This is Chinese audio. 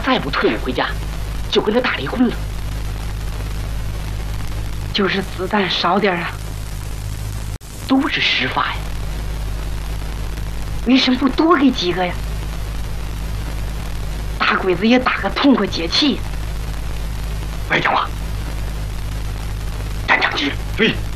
再不退伍回家，就跟他打离婚了。 就是子弹少点啊， 都是实发呀。 为什么不多给几个呀？打鬼子也打个痛快解气。 外讲话，战场记， 对。